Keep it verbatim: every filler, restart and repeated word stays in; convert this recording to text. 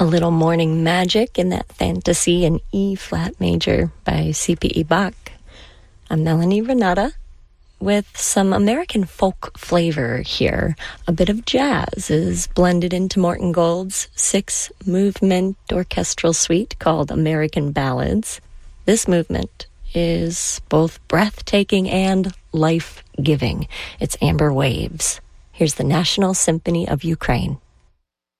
A little morning magic in that fantasy in E-flat major by C P E Bach. I'm Melanie Renata with some American folk flavor here. A bit of jazz is blended into Morton Gold's six-movement orchestral suite called American Ballads. This movement is both breathtaking and life-giving. It's Amber Waves. Here's the National Symphony of Ukraine.